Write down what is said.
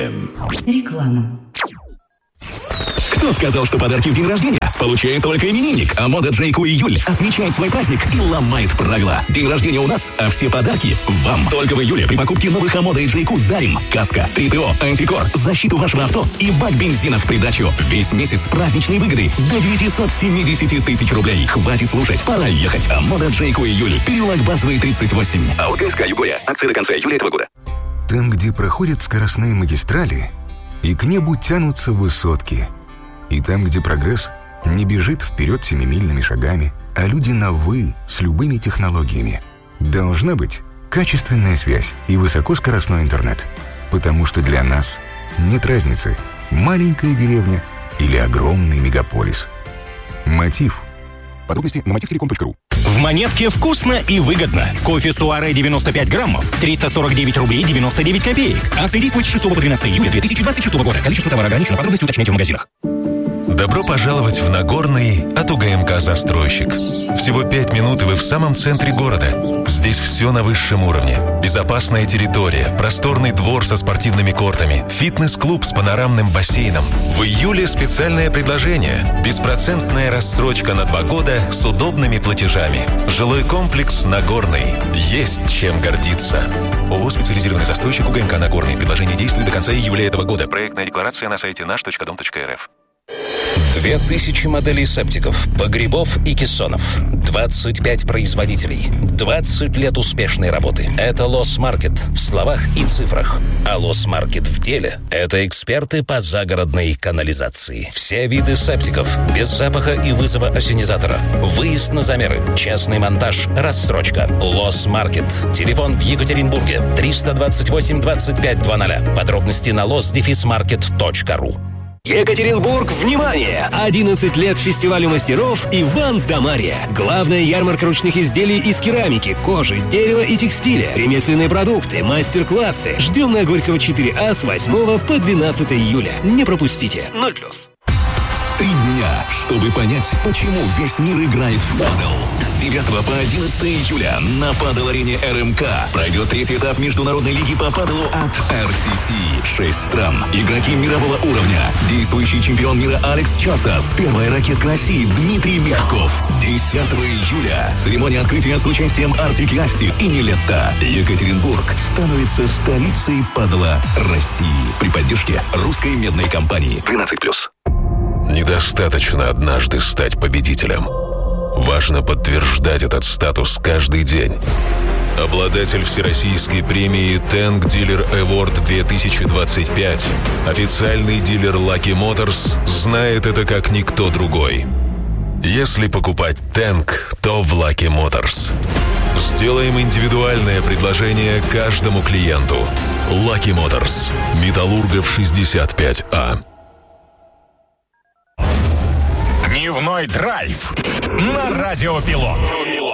FM. Реклама. Кто сказал, что подарки в день рождения получает только именинник? А Мода Джейку июль отмечает свой праздник и ломает правила. День рождения у нас, а все подарки вам. Только в июле при покупке новых Амода и Джейку дарим каска, 3ТО, антикор, защиту вашего авто и бак бензина в придачу. Весь месяц праздничные выгоды до 970 тысяч рублей. Хватит слушать, пора ехать. Мода Джейку июль. Переулок Базовый, 38. А вот ГСК Югория. Акции до конца июля этого года. Там, где проходят скоростные магистрали, и к небу тянутся высотки. И там, где прогресс не бежит вперед семимильными шагами, а люди на «вы» с любыми технологиями. Должна быть качественная связь и высокоскоростной интернет. Потому что для нас нет разницы, маленькая деревня или огромный мегаполис. Мотив. Подробности на motiv.telecom.ru. В Монетке вкусно и выгодно. Кофе Суаре 95 граммов, 349 рублей 99 копеек. Акция действует с 6 по 12 июля 2026 года. Количество товара ограничено. Подробности уточняйте в магазинах. Добро пожаловать в Нагорный от УГМК «Застройщик». Всего 5 минут, и вы в самом центре города. Здесь все на высшем уровне. Безопасная территория, просторный двор со спортивными кортами, фитнес-клуб с панорамным бассейном. В июле специальное предложение. Беспроцентная рассрочка на 2 года с удобными платежами. Жилой комплекс «Нагорный». Есть чем гордиться. ООО «Специализированный застройщик УГМК Нагорный». Предложение действует до конца июля этого года. Проектная декларация на сайте наш.дом.рф. 2000 моделей септиков, погребов и кессонов. 25 производителей. 20 лет успешной работы. Это Лос-Маркет в словах и цифрах. А Лос-Маркет в деле – это эксперты по загородной канализации. Все виды септиков, без запаха и вызова ассенизатора. Выезд на замеры, честный монтаж, рассрочка. Лос-Маркет. Телефон в Екатеринбурге 328 25 00. Подробности на los-market.ru. Екатеринбург, внимание! 11 лет фестивалю мастеров «Иван да Марья». Главная ярмарка ручных изделий из керамики, кожи, дерева и текстиля. Ремесленные продукты, мастер-классы. Ждем на Горького 4А с 8 по 12 июля. Не пропустите. 0+. 3 дня, чтобы понять, почему весь мир играет в падл. С 9 по 11 июля на падл-арене РМК пройдет 3-й этап Международной лиги по падлу от RCC. 6 стран, игроки мирового уровня. Действующий чемпион мира Алекс Чосас, первая ракетка России Дмитрий Мягков. 10 июля церемония открытия с участием Артик и Асти и Нилетто. Екатеринбург становится столицей падла России при поддержке русской медной компании 12+. Недостаточно однажды стать победителем. Важно подтверждать этот статус каждый день. Обладатель всероссийской премии Tank Dealer Award 2025, официальный дилер Lucky Motors, знает это как никто другой. Если покупать Tank, то в Lucky Motors. Сделаем индивидуальное предложение каждому клиенту. Lucky Motors. Металлургов 65А. Дневной драйв на Радио Пилот.